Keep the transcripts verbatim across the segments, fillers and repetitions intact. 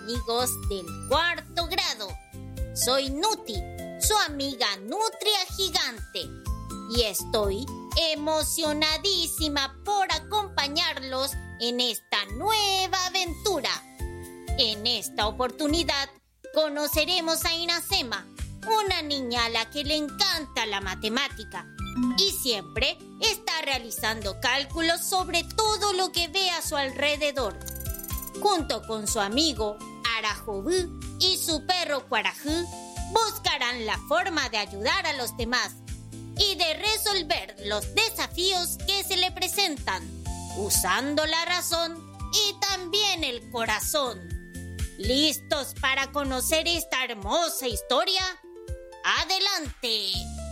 amigos del cuarto grado. Soy Nuti, su amiga nutria gigante, y estoy emocionadísima por acompañarlos en esta nueva aventura. En esta oportunidad conoceremos a Iracema, una niña a la que le encanta la matemática y siempre está realizando cálculos sobre todo lo que ve a su alrededor. Junto con su amigo Arajobu y su perro Cuarajú, buscarán la forma de ayudar a los demás y de resolver los desafíos que se le presentan, usando la razón y también el corazón. ¿Listos para conocer esta hermosa historia? ¡Adelante!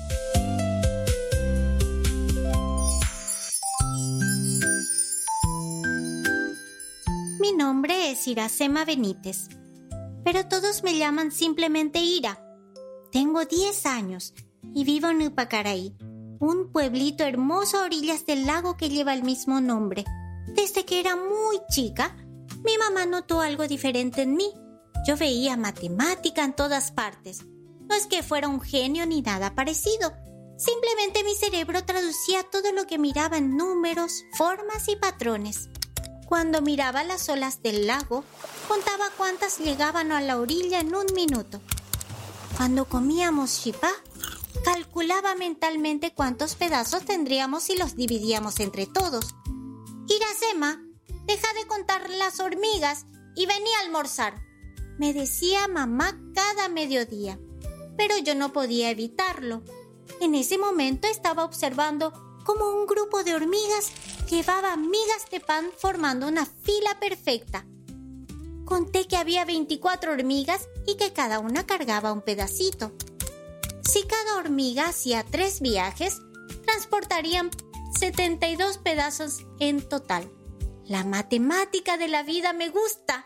Mi nombre es Iracema Benítez, pero todos me llaman simplemente Ira. Tengo diez años y vivo en Upacaraí, un pueblito hermoso a orillas del lago que lleva el mismo nombre. Desde que era muy chica, mi mamá notó algo diferente en mí. Yo veía matemática en todas partes. No es que fuera un genio ni nada parecido. Simplemente mi cerebro traducía todo lo que miraba en números, formas y patrones. Cuando miraba las olas del lago, contaba cuántas llegaban a la orilla en un minuto. Cuando comíamos chipá, calculaba mentalmente cuántos pedazos tendríamos si los dividíamos entre todos. Iracema, deja de contar las hormigas y vení a almorzar, me decía mamá cada mediodía. Pero yo no podía evitarlo. En ese momento estaba observando cómo un grupo de hormigas llevaba migas de pan formando una fila perfecta. Conté que había veinticuatro hormigas y que cada una cargaba un pedacito. Si cada hormiga hacía tres viajes, transportarían setenta y dos pedazos en total. La matemática de la vida me gusta.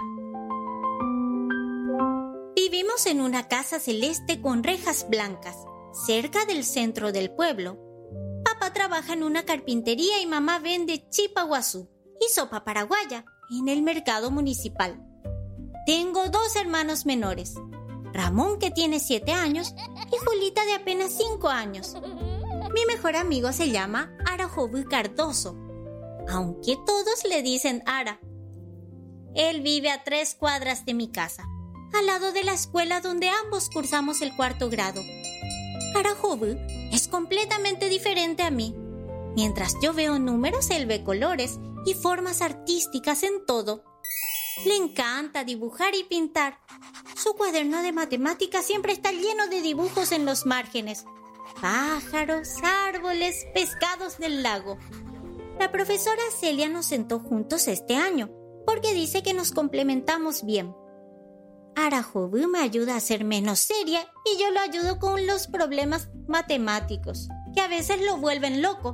Vivimos en una casa celeste con rejas blancas, cerca del centro del pueblo. Papá trabaja en una carpintería y mamá vende chipa guazú y sopa paraguaya en el mercado municipal. Tengo dos hermanos menores, Ramón, que tiene siete años, y Julita, de apenas cinco años. Mi mejor amigo se llama Arajobu Cardoso, aunque todos le dicen Ara. Él vive a tres cuadras de mi casa, al lado de la escuela donde ambos cursamos el cuarto grado. Arajobu es completamente diferente a mí. Mientras yo veo números, él ve colores y formas artísticas en todo. Le encanta dibujar y pintar. Su cuaderno de matemáticas siempre está lleno de dibujos en los márgenes. Pájaros, árboles, pescados del lago. La profesora Celia nos sentó juntos este año porque dice que nos complementamos bien. Arajobu me ayuda a ser menos seria y yo lo ayudo con los problemas matemáticos, que a veces lo vuelven loco.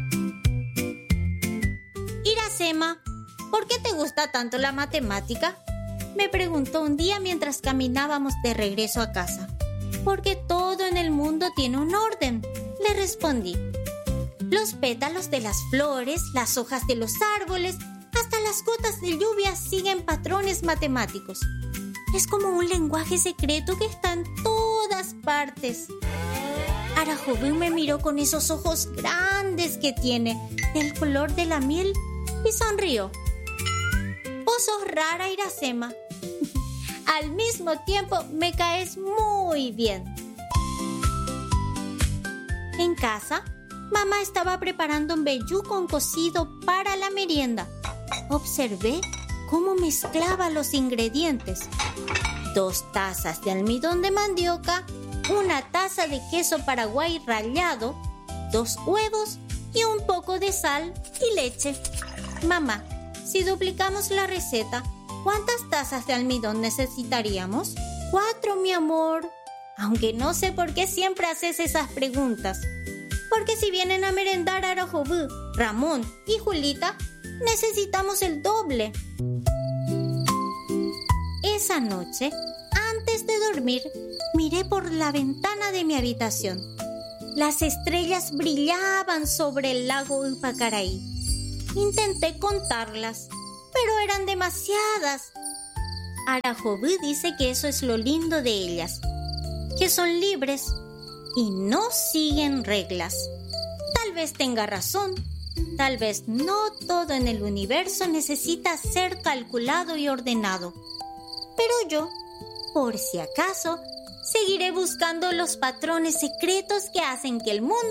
Iracema, ¿por qué te gusta tanto la matemática?, me preguntó un día mientras caminábamos de regreso a casa. Porque todo en el mundo tiene un orden, le respondí. Los pétalos de las flores, las hojas de los árboles, hasta las gotas de lluvia siguen patrones matemáticos. Es como un lenguaje secreto que está en todas partes. Arajobu me miró con esos ojos grandes que tiene, del color de la miel, y sonrió. Vos sos rara, Iracema. Al mismo tiempo me caes muy bien. En casa, mamá estaba preparando un vellú con cocido para la merienda. Observé cómo mezclaba los ingredientes. Dos tazas de almidón de mandioca, una taza de queso paraguay rallado, dos huevos y un poco de sal y leche. Mamá, si duplicamos la receta, ¿cuántas tazas de almidón necesitaríamos? Cuatro, mi amor. Aunque no sé por qué siempre haces esas preguntas. Porque si vienen a merendar Arajobu, Ramón y Julita, necesitamos el doble. Esa noche, antes de dormir, miré por la ventana de mi habitación. Las estrellas brillaban sobre el lago Upacaraí. Intenté contarlas, pero eran demasiadas. Arajobu dice que eso es lo lindo de ellas, que son libres y no siguen reglas. Tal vez tenga razón, tal vez no todo en el universo necesita ser calculado y ordenado. Pero yo, por si acaso, seguiré buscando los patrones secretos que hacen que el mundo